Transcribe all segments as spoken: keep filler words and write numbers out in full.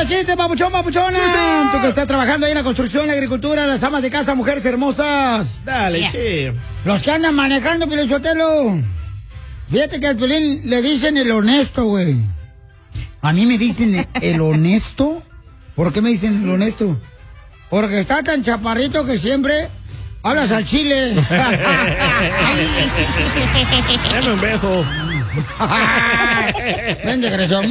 los chistes, papuchón, papuchona. Tú que estás trabajando ahí en la construcción, la agricultura, las amas de casa, mujeres hermosas. Dale, yeah. che. Los que andan manejando, Piolín Sotelo. Fíjate que al Piolín le dicen el honesto, güey. A mí me dicen el honesto. ¿Por qué me dicen el honesto? Porque está tan chaparrito que siempre hablas al chile. Dame un beso. Ven, desgraciado.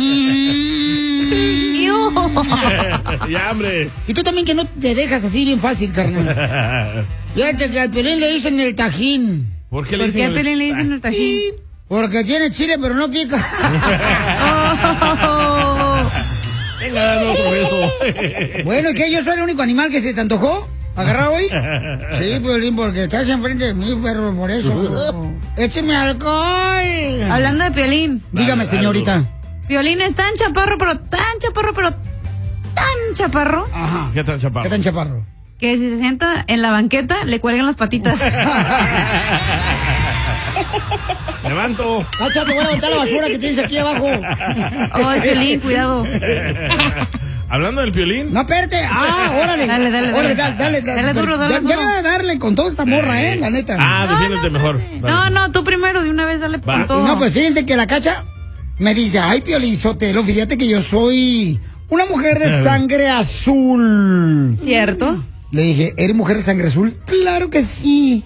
Ya, hombre. Y tú también que no te dejas así bien fácil, carnal. Fíjate que al Piolín le dicen el tajín. ¿Por qué le ¿Por qué dicen al Piolín le dicen el tajín? Porque tiene chile pero no pica. Oh. Venga, dame otro beso. Bueno, ¿qué? ¿Yo soy el único animal que se te antojó? ¿Agarrado hoy? Sí, Piolín, porque estás enfrente de mí, perro, por eso. ¡Écheme alcohol! Hablando de Piolín. Dígame, señorita. Piolín es tan chaparro, pero tan chaparro, pero tan chaparro. Ajá. ¿Qué tan chaparro? ¿Qué tan chaparro? Que si se sienta en la banqueta, le cuelgan las patitas. Levanto. Cacha, te voy a levantar la basura que tienes aquí abajo. Ay, Piolín, cuidado. Hablando del Piolín. No, espérate. Ah, órale. Dale, dale, Órale, dale. dale, dale, Dale duro, dale ya, duro. ya me voy a darle con toda esta morra, eh, la neta. Ah, defiéndete mejor. Dale. No, no, tú primero, de una vez, dale Va. con todo. No, pues fíjense que la Cacha me dice, ay, Piolín Sotelo, fíjate que yo soy una mujer de sangre azul. ¿Cierto? Le dije, ¿eres mujer de sangre azul? Claro que sí.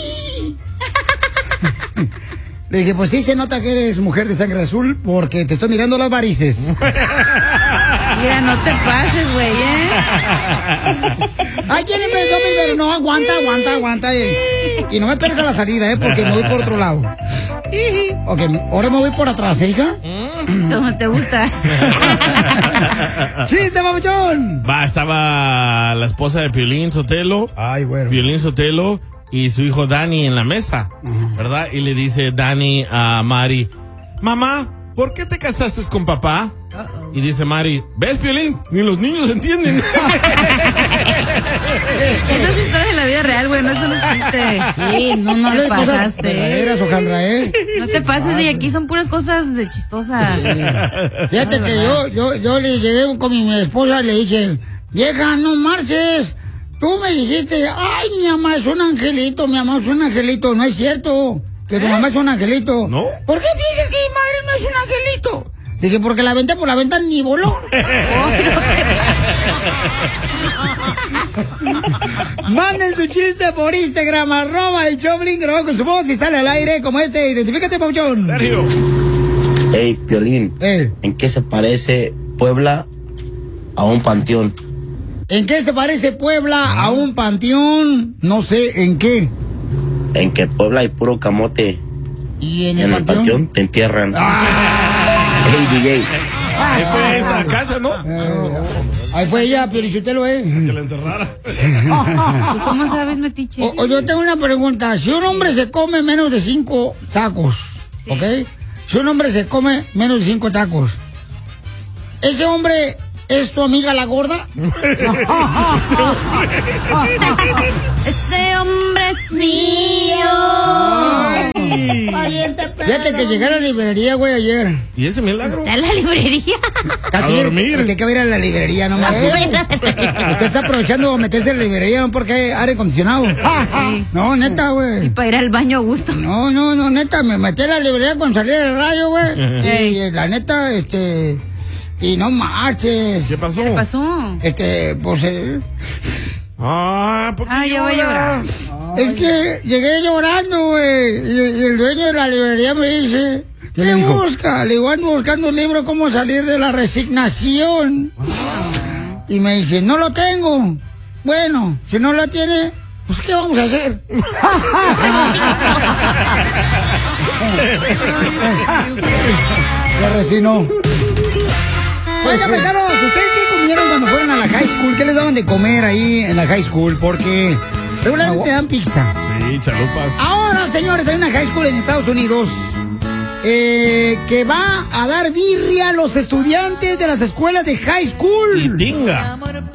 Le dije, pues sí se nota que eres mujer de sangre azul porque te estoy mirando las varices. Mira, no te pases, güey, ¿eh? Ay, ¿quién empezó primero? No, aguanta, aguanta, aguanta. Eh. Y no me pierdas la salida, ¿eh? Porque me voy por otro lado. Ok, ahora me voy por atrás, ¿eh, hija? Como te gusta. ¡Chiste, mamuchón! Va, estaba la esposa de Piolín Sotelo. Ay, güero. Piolín Sotelo y su hijo Dani en la mesa, ¿verdad? Y le dice Dani a Mari, mamá, ¿por qué te casaste con papá? Uh-oh. Y dice Mari, ¿ves, Piolín? Ni los niños entienden. Esa es historia de la vida real, güey, no es un chiste. Sí, no, no Te le cosas pasaste. verdaderas, Ojandra, ¿eh? No te pases, y aquí son puras cosas de chistosas. Fíjate que yo, yo, yo le llegué con mi esposa y le dije, vieja, no marches. Tú me dijiste, ay, mi mamá es un angelito, mi mamá es un angelito. No es cierto que tu mamá es un angelito. ¿No? ¿Por qué piensas que mi madre no es un angelito? Dije, porque la aventé por la ventana ni voló. Manden su chiste por Instagram, arroba el Choplin, grabado con su voz y sale al aire como este. Identifícate, Pauchón. Sergio. Hey, Piolín, Eh, ¿en qué se parece Puebla a un panteón? ¿En qué se parece Puebla a un panteón? No sé en qué. En que Puebla hay puro camote. ¿Y en En el el panteón? panteón te entierran. Ah, Hey, D J. Ahí fue esta casa, ¿no? eh, ahí fue ella, Piolichotelo, ¿eh? Que la enterrara. ¿Y cómo sabes, metiche? O, o yo tengo una pregunta. Si un hombre se come menos de cinco tacos, Sí. ¿ok? Si un hombre se come menos de cinco tacos, ¿ese hombre es tu amiga la gorda? Ese hombre es mío. Fíjate que llegué a la librería, güey, ayer. ¿Y ese milagro? Está en la librería. Casi A dormir. Usted que va a ir a la librería, no más. Usted está aprovechando meterse en la librería, no porque hay aire acondicionado. No, neta, Y güey. para ir al baño a gusto. No, no, no, neta, me metí en la librería cuando salí del rayo, güey. Y eh, la neta, este... Y no marches. ¿Qué pasó? ¿Qué pasó? Este, pues... Eh, Ah, ¿por qué Ah, ya voy a llorar. es que llegué llorando, güey. Y, y el dueño de la librería me dice... ¿Qué ¿Qué le dijo? busca? Le digo, ando buscando un libro, cómo salir de la resignación. Y me dice, no lo tengo. Bueno, si no lo tiene, pues ¿qué vamos a hacer? Se resignó. Oiga, paisanos, ¿ustedes qué comieron cuando fueron a la high school? ¿Qué les daban de comer ahí en la high school? Porque regularmente dan pizza. Sí, chalupas. Ahora, señores, hay una high school en Estados Unidos eh, que va a dar birria a los estudiantes de las escuelas de high school. Y tinga.